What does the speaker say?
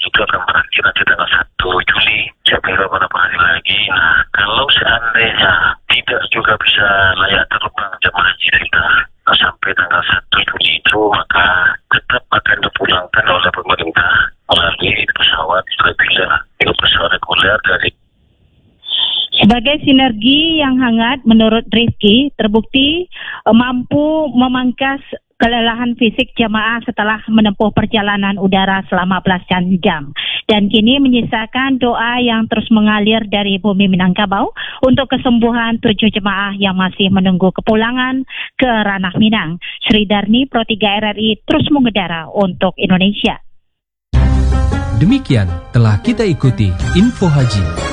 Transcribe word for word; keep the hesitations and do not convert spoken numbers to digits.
juga akan berakhir nanti tanggal satu Juli sampai beberapa hari lagi. Nah, kalau seandainya tidak juga bisa layak terbang jemaah haji kita nah, sampai tanggal satu Juli itu, maka tetap akan dipulangkan oleh pemerintah melalui pesawat reguler, itu pesawat reguler dari. Sebagai sinergi yang hangat, menurut Rizky, terbukti uh, mampu memangkas kelelahan fisik jamaah setelah menempuh perjalanan udara selama belasan jam. Dan kini menyisakan doa yang terus mengalir dari bumi Minangkabau untuk kesembuhan tujuh jemaah yang masih menunggu kepulangan ke Ranah Minang. Sri Darni, Pro tiga R R I, terus mengudara untuk Indonesia. Demikian telah kita ikuti Info Haji.